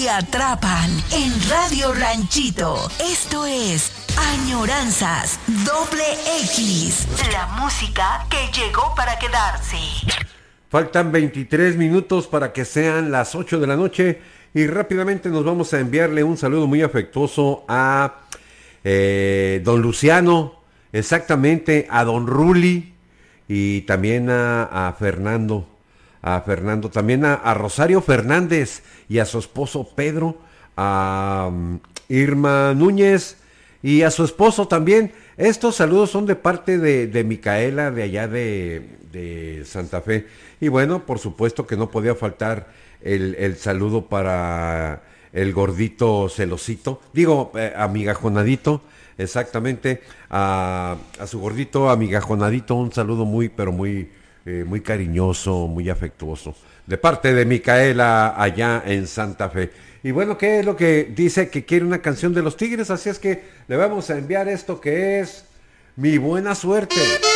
Te atrapan en Radio Ranchito. Esto es Añoranzas Doble X. La música que llegó para quedarse. Faltan 23 minutos para que sean las 8 de la noche y rápidamente nos vamos a enviarle un saludo muy afectuoso a don Luciano, exactamente a don Ruli y también a Fernando. También a Rosario Fernández y a su esposo Pedro, a Irma Núñez y a su esposo también. Estos saludos son de parte de Micaela de allá de Santa Fe. Y bueno, por supuesto que no podía faltar el saludo para el gordito celosito, amigajonadito, exactamente, a su gordito amigajonadito, un saludo muy, pero muy cariñoso, muy afectuoso, de parte de Micaela allá en Santa Fe. Y bueno, ¿qué es lo que dice? Que quiere una canción de los Tigres, así es que le vamos a enviar esto que es Mi Buena Suerte.